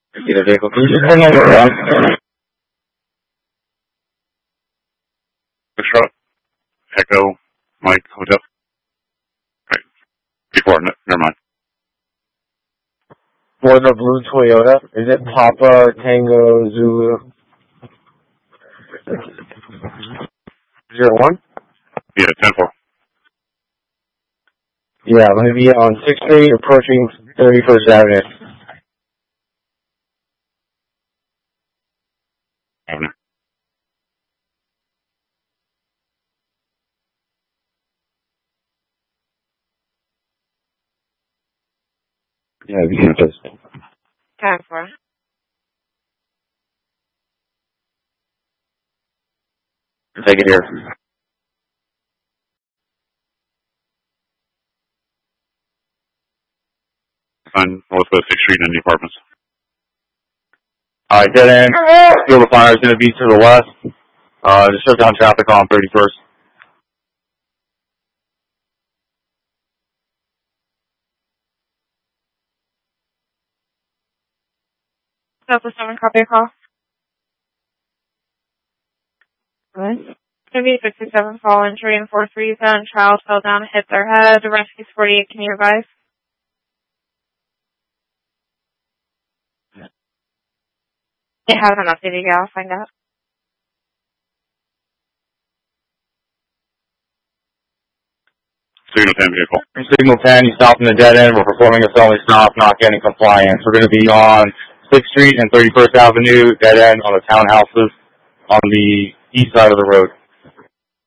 Get a vehicle. Can you just bring over around? Foxtrot, Echo, Mike, Hotel. Right. Before, never mind. Warner Blue Toyota. Is it Papa Tango Zulu? 01? Yeah, 10-4. Yeah, I'm going to be on 6th Street approaching 31st Avenue. Avenue. Yeah, you can just. 10-4. Take it here. On Northwest 6th Street in the apartments. Alright, dead end. Field of fire is going to be to the west. Just shut down traffic on 31st. Delta 7, copy a call. Good. Going to be 67 fall injury and 4th reason. Child fell down and hit their head. Rescue 48, can you advise? It hasn't updated yet, I'll find out. Signal 10 vehicle. Signal 10, you stop in the dead end. We're performing a felony stop, not getting compliance. We're going to be on 6th Street and 31st Avenue, dead end on the townhouses on the east side of the road.